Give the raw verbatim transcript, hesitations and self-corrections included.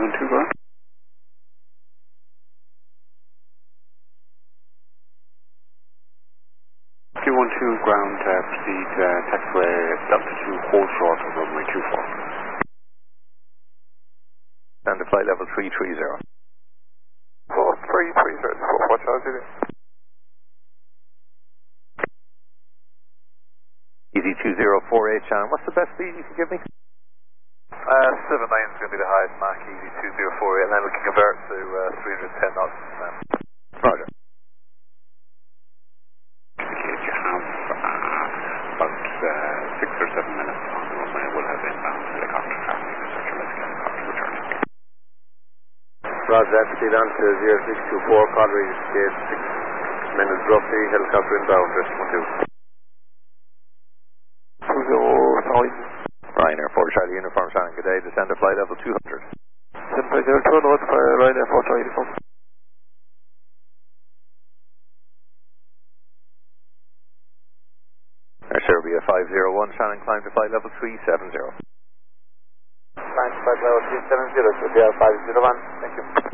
one two, go on. two one two, ground, uh, proceed, uh, taxiway Delta two, hold short of runway two four. And the flight level three three zero. four three three zero, what's altitude? Easy two zero four eight, Shannon. What's the best speed you can give me? Uh, seven nine is going to be the highest Mach, easy two zero four eight, and then we can convert to uh, three hundred ten knots. Um, Roger. You have uh, about uh, six or seven minutes on the runway. We'll have inbound helicopter traffic, circulating helicopter returning. Roger that, speed on to zero six two four, call reach gate six minutes roughly, helicopter inbound, rest one two. two zero five. Ryanair four Charlie Uniform, Shannon, good day. Descend to flight level two hundred. seven five zero two, note for Ryanair four Charlie Uniform. Air Serbia five zero one, Shannon, climb to flight level three seven zero. Climb to flight level three seven zero, Serbia five zero one, thank you.